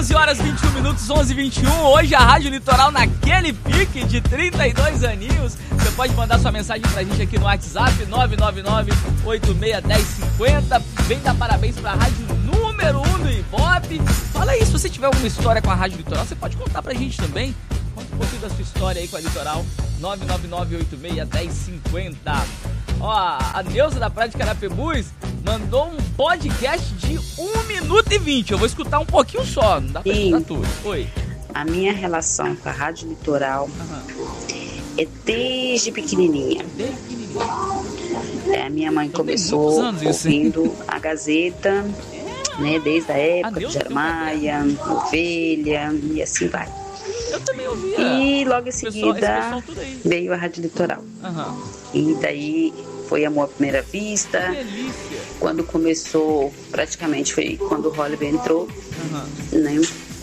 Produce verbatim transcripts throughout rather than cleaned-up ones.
onze horas e vinte e um minutos, onze e vinte e um. Hoje a Rádio Litoral naquele pique de trinta e dois aninhos. Você pode mandar sua mensagem pra gente aqui no WhatsApp nove nove nove, oito seis um zero, cinco zero. Vem dar parabéns pra rádio número um do Ibope. Fala aí, se você tiver alguma história com a Rádio Litoral, você pode contar pra gente também. Conta um pouquinho da sua história aí com a Litoral. nove nove nove, oito seis um zero, cinco zero. Ó, a Neuza da Praia de Carapebus mandou um podcast de um minuto e vinte. Eu vou escutar um pouquinho só, não dá pra Sim. escutar tudo. Oi. A minha relação com a Rádio Litoral Uhum. é desde pequenininha. Desde pequenininho. É, a minha mãe Então tem começou muitos anos isso, hein? ouvindo a Gazeta, né, desde a A época Neuza de Jeremiah, Ovelha e assim vai. Eu também ouvia. E logo em Pessoal- esse seguida pessoal tudo aí. veio a Rádio Litoral. Aham. E daí foi amor à primeira vista. Que delícia. Quando começou, praticamente foi quando o Hollywood entrou, Aham. né?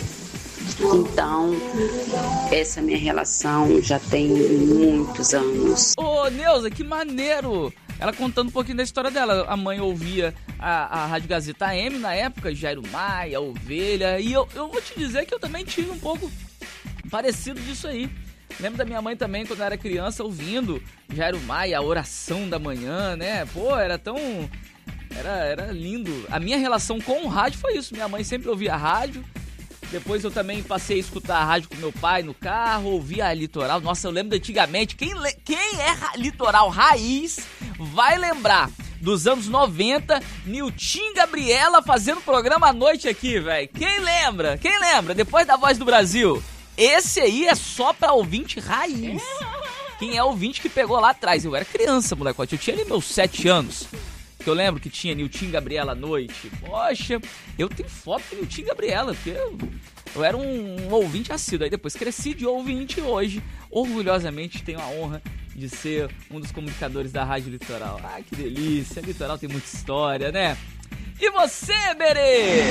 Então, essa minha relação já tem muitos anos. Ô, Neuza, que maneiro! Ela contando um pouquinho da história dela. A mãe ouvia a, a Rádio Gazeta A M na época, Jairo Maia, Ovelha. E eu, eu vou te dizer que eu também tive um pouco parecido disso aí. Lembro da minha mãe também, quando eu era criança, ouvindo Jairo Maia, a oração da manhã, né? Pô, era tão... Era, era lindo. A minha relação com o rádio foi isso. Minha mãe sempre ouvia a rádio. Depois eu também passei a escutar a rádio com meu pai no carro, ouvia a Litoral. Nossa, eu lembro de antigamente. Quem, le... Quem é ra... Litoral Raiz vai lembrar dos anos noventa, Niltinho Gabriela fazendo programa à noite aqui, velho. Quem lembra? Quem lembra? Depois da Voz do Brasil. Esse aí é só pra ouvinte raiz. Quem é ouvinte que pegou lá atrás? Eu era criança, molecote. Eu tinha ali meus sete anos. Que eu lembro que tinha Niltinho Gabriela à noite. Poxa, eu tenho foto de Niltinho Gabriela, porque eu, eu era um, um ouvinte assíduo. Aí depois cresci de ouvinte e hoje, orgulhosamente, tenho a honra de ser um dos comunicadores da Rádio Litoral. Ah, que delícia. Litoral tem muita história, né? E você, Berê?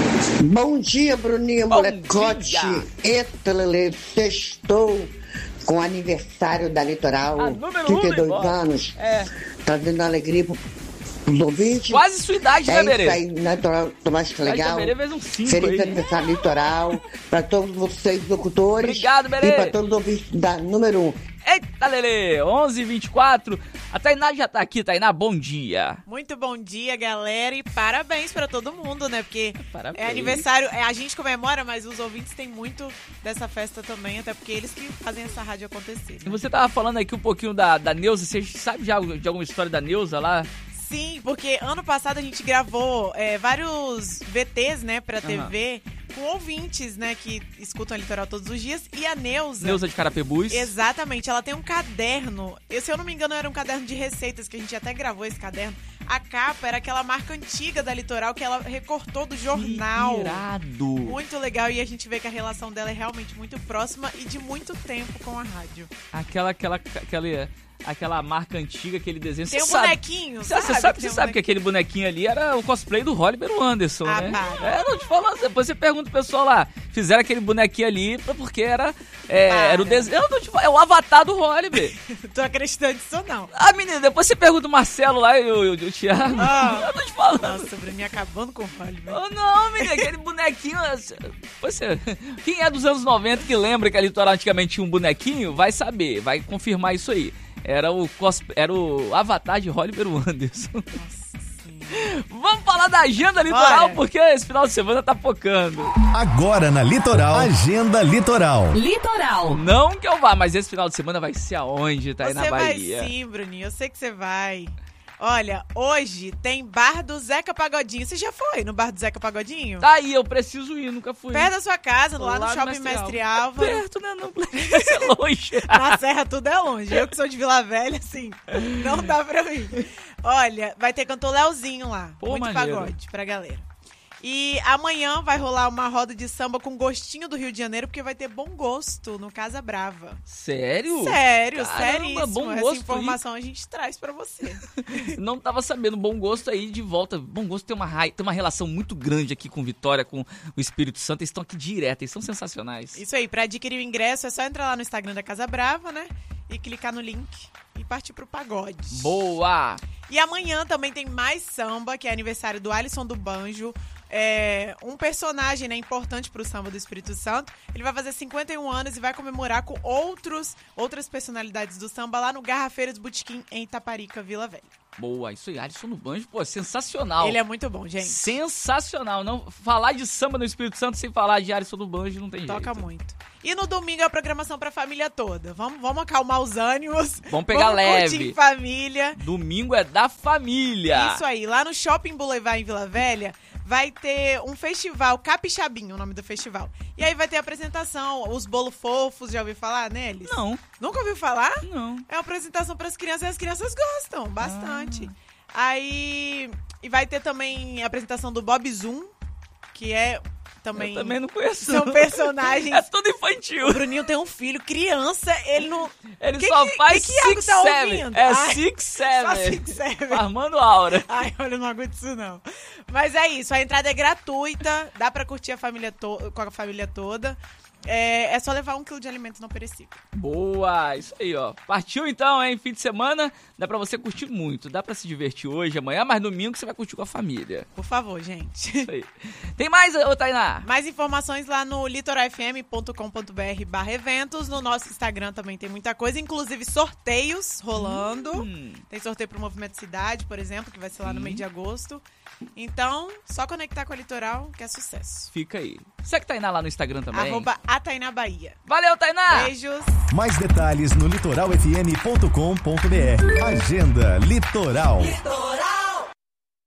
Bom dia, Bruninho, Bom molecote. dia. Eita, Lelê, sextou com o aniversário da Litoral. A número um trinta e do dois Ibope. anos. É, Tá dando alegria pro- pros ouvintes. quase sua idade, né, É Berê? isso aí, na Litoral, Tomás, que A idade da legal. Berê fez uns cinco Feliz aí. aniversário Litoral. Pra todos vocês, locutores. Obrigado, Berê. E pra todos os ouvintes da número um. Eita, Lelê, onze e vinte e quatro. A Tainá já tá aqui, Tainá, bom dia. Muito bom dia, galera, e parabéns pra todo mundo, né? Porque Parabéns. é aniversário, é, a gente comemora, mas os ouvintes têm muito dessa festa também, até porque eles que fazem essa rádio acontecer. E né? você tava falando aqui um pouquinho da, da Neuza, você sabe já de alguma história da Neuza lá? Sim, porque ano passado a gente gravou é, vários V Ts, né, pra T V, com ouvintes, né, que escutam a Litoral todos os dias, e a Neuza... Neuza de Carapebus. Exatamente, ela tem um caderno, eu, se eu não me engano era um caderno de receitas, que a gente até gravou esse caderno. A capa era aquela marca antiga da Litoral que ela recortou do jornal. Que irado. Muito legal, e a gente vê que a relação dela é realmente muito próxima e de muito tempo com a rádio. Aquela, aquela, aquela, aquela marca antiga, aquele desenho. Tem Você um sabe, bonequinho, Você sabe? sabe, sabe, Tem você um sabe que aquele bonequinho ali era o cosplay do Holliber Anderson, Ah, né? para. É, não te falando. Depois você pergunta o pessoal lá. Fizeram aquele bonequinho ali porque era, é, Para. era o desenho. Eu não te falo, é o avatar do Holliber. Tô acreditando nisso não. Ah, menina, depois você pergunta o Marcelo lá e o, o, o Thiago. Ah. Eu tô te falando. Nossa, pra mim acabando com o Hollywood. Oh, não, menina, aquele bonequinho. Você, quem é dos anos noventa que lembra que a Litoral antigamente tinha um bonequinho, vai saber, vai confirmar isso aí. Era o, cosp... Era o avatar de Holliber Anderson. Nossa senhora. Vamos falar da agenda litoral, Bora. porque esse final de semana tá focando. Agora na Litoral, Agenda Litoral. Litoral. Não que eu vá, mas esse final de semana vai ser aonde? Tá aí Você na vai Bahia. sim, Bruninho, eu sei que você vai. Olha, hoje tem Bar do Zeca Pagodinho. Você já foi no Bar do Zeca Pagodinho? Tá aí, eu preciso ir, nunca fui. Perto da sua casa, lá no Lá Shopping Mestre Álvaro. Perto, né? Não, é longe. Na Serra tudo é longe. Eu que sou de Vila Velha, assim, não dá pra eu ir. Olha, vai ter cantor Leozinho lá. Pô, muito maneiro. pagode pra galera. E amanhã vai rolar uma roda de samba com gostinho do Rio de Janeiro, porque vai ter Bom Gosto no Casa Brava. Sério? Sério, Caramba, seríssimo. Bom Essa Gosto informação a gente traz pra você. Não tava sabendo. Bom Gosto aí de volta. Bom Gosto tem uma, ra- tem uma relação muito grande aqui com Vitória, com o Espírito Santo. Eles estão aqui direto, eles são sensacionais. Isso aí, pra adquirir o ingresso é só entrar lá no Instagram da Casa Brava, né? E clicar no link e partir pro pagode. Boa! E amanhã também tem mais samba, que é aniversário do Alisson do Banjo. é, um personagem, né, importante pro samba do Espírito Santo. Ele vai fazer cinquenta e um anos e vai comemorar com outros, outras personalidades do samba lá no Garrafeiras Botequim, em Itaparica, Vila Velha. Boa, isso aí, Alisson no banjo, pô, sensacional. Ele é muito bom, gente. Sensacional. Não, falar de samba no Espírito Santo sem falar de Alisson no banjo não tem jeito. Toca muito. E no domingo é a programação pra família toda. Vamos, vamos acalmar os ânimos. Vamos pegar vamos leve. Curtir em família. Domingo é da família. Isso aí. Lá no Shopping Boulevard, em Vila Velha, vai ter um festival, Capixabinho, o nome do festival. E aí vai ter a apresentação, os bolo fofos, já ouviu falar neles? Não. Nunca ouviu falar? Não. É uma apresentação pras crianças e as crianças gostam bastante. Ah. Aí, e vai ter também a apresentação do Bob Zoom, que é também... Eu também não conheço. São personagens... É tudo infantil. O Bruninho tem um filho, criança, ele não... Ele que só que, faz que que Iago Six tá Seven. ouvindo? É Ai, Six Só Seven. Six Seven. Armando Aura. Ai, olha, eu não aguento isso, não. Mas é isso, a entrada é gratuita, dá pra curtir a família to- com a família toda. É, é só levar um quilo de alimentos não perecíveis. Boa, isso aí, ó. Partiu então, hein? Fim de semana, dá pra você curtir muito. Dá pra se divertir hoje, amanhã, mas domingo você vai curtir com a família. Por favor, gente. Isso aí. Tem mais, ô Tainá? Mais informações lá no litoralfm ponto com ponto br barra eventos. No nosso Instagram também tem muita coisa, inclusive sorteios rolando. Hum. Tem sorteio pro Movimento Cidade, por exemplo, que vai ser lá no Sim. mês de agosto. Então, só conectar com a Litoral, que é sucesso. Fica aí. Segue Tainá lá no Instagram também. Arroba a Tainá Bahia. Valeu, Tainá! Beijos. Mais detalhes no litoralfm ponto com ponto br. Agenda Litoral. Litoral.